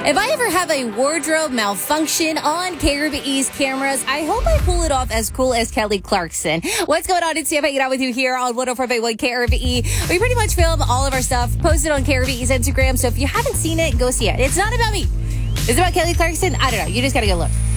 If I ever have a wardrobe malfunction on KRBE's cameras, I hope I pull it off as cool as Kelly Clarkson. What's going on? It's Sam hanging out with you here on 104.1 KRBE. We pretty much film all of our stuff, post it on KRBE's Instagram. So if you haven't seen it, go see it. It's not about me. It's about Kelly Clarkson. I don't know. You just got to go look.